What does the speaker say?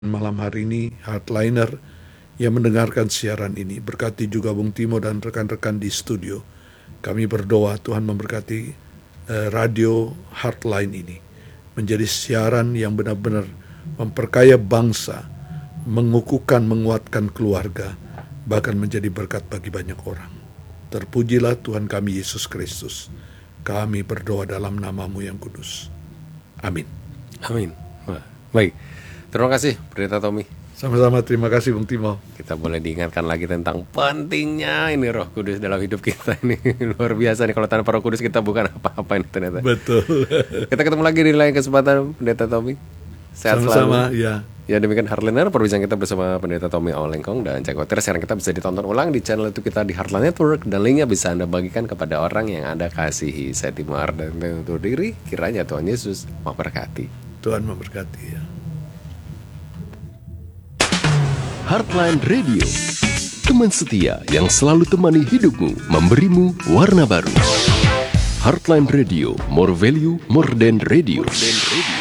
malam hari ini, Heartliner yang mendengarkan siaran ini. Berkati juga Bung Timo dan rekan-rekan di studio. Kami berdoa Tuhan memberkati radio Heartline ini menjadi siaran yang benar-benar memperkaya bangsa, mengukuhkan, menguatkan keluarga, bahkan menjadi berkat bagi banyak orang. Terpujilah Tuhan kami Yesus Kristus. Kami berdoa dalam nama-Mu yang kudus. Amin. Amin. Baik, terima kasih Pendeta Tommy. Sama-sama, terima kasih Bung Timo. Kita boleh diingatkan lagi tentang pentingnya ini Roh Kudus dalam hidup kita ini. Luar biasa nih, kalau tanpa Roh Kudus kita bukan apa-apa ini ternyata. Betul. Kita ketemu lagi di lain kesempatan Pendeta Tommy. Sehat Sama-sama, selalu. ya. Ya, demikian Heartliner, perbincangan kita bersama Pendeta Tommy Aulengkong dan Cek Water. Sekarang kita bisa ditonton ulang di channel YouTube kita di Heartline Network, dan linknya bisa Anda bagikan kepada orang yang Anda kasihi. Saya Timar dan untuk diri, kiranya Tuhan Yesus memberkati. Tuhan memberkati ya. Heartline Radio, teman setia yang selalu temani hidupmu, memberimu warna baru. Heartline Radio, more value, more than radio.